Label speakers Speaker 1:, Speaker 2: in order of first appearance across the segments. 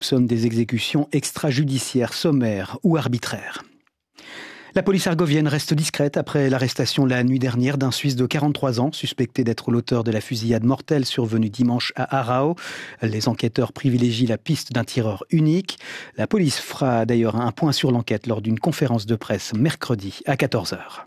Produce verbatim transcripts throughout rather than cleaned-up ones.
Speaker 1: soupçonne des exécutions extrajudiciaires, sommaires ou arbitraires. La police argovienne reste discrète après l'arrestation la nuit dernière d'un Suisse de quarante-trois ans, suspecté d'être l'auteur de la fusillade mortelle survenue dimanche à Aarau. Les enquêteurs privilégient la piste d'un tireur unique. La police fera d'ailleurs un point sur l'enquête lors d'une conférence de presse mercredi à quatorze heures.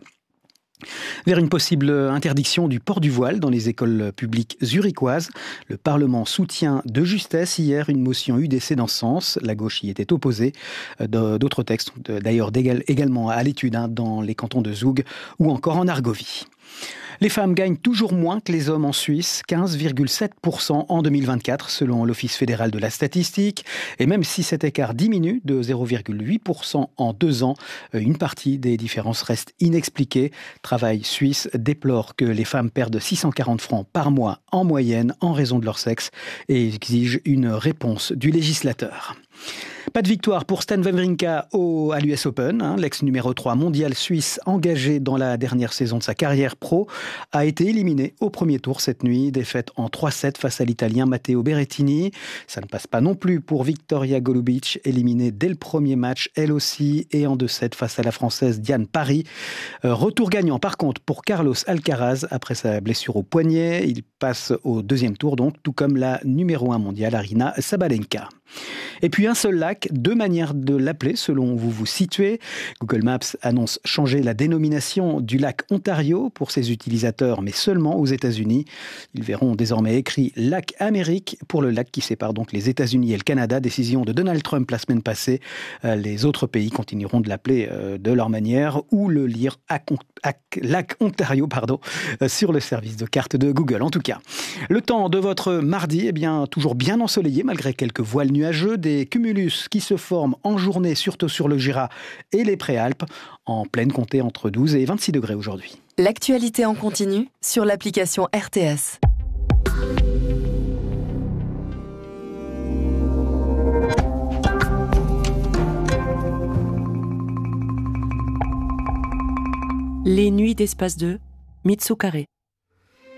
Speaker 1: Vers une possible interdiction du port du voile dans les écoles publiques zurichoises. Le Parlement soutient de justesse hier une motion U D C dans ce sens. La gauche y était opposée. D'autres textes sont d'ailleurs également à l'étude dans les cantons de Zug ou encore en Argovie. Les femmes gagnent toujours moins que les hommes en Suisse, quinze virgule sept pour cent en deux mille vingt-quatre selon l'Office fédéral de la statistique. Et même si cet écart diminue de zéro virgule huit pour cent en deux ans, une partie des différences reste inexpliquée. Travail Suisse déplore que les femmes perdent six cent quarante francs par mois en moyenne en raison de leur sexe et exige une réponse du législateur. Pas de victoire pour Stan Wawrinka au, à l'U S Open. Hein. L'ex numéro trois mondial suisse, engagé dans la dernière saison de sa carrière pro, a été éliminé au premier tour cette nuit. Défaite en trois sept face à l'Italien Matteo Berrettini. Ça ne passe pas non plus pour Victoria Golubic, éliminée dès le premier match, elle aussi, et en deux sept face à la Française Diane Parry. Euh, retour gagnant par contre pour Carlos Alcaraz après sa blessure au poignet. Il passe au deuxième tour donc, tout comme la numéro un mondiale Aryna Sabalenka. Et puis un seul lac, deux manières de l'appeler selon où vous vous situez. Google Maps annonce changer la dénomination du lac Ontario pour ses utilisateurs, mais seulement aux États-Unis. Ils verront désormais écrit lac Amérique pour le lac qui sépare donc les États-Unis et le Canada. Décision de Donald Trump la semaine passée. Les autres pays continueront de l'appeler de leur manière ou le lire à lac Ontario pardon, sur le service de carte de Google. En tout cas, le temps de votre mardi est bien toujours bien ensoleillé malgré quelques voiles nuageux, des cumulus qui se forment en journée, surtout sur le Jura et les Préalpes, en pleine comptée entre douze et vingt-six degrés aujourd'hui.
Speaker 2: L'actualité en continu sur l'application R T S. Les nuits d'Espace deux, Mitsu Carré.